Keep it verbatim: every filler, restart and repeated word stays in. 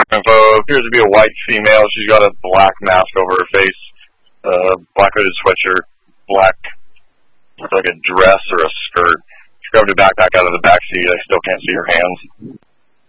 contact info. Appears to be a white female. She's got a black mask over her face, uh, black hooded sweatshirt, black, looks like a dress or a skirt. She grabbed her backpack out of the back seat. I still can't see her hands.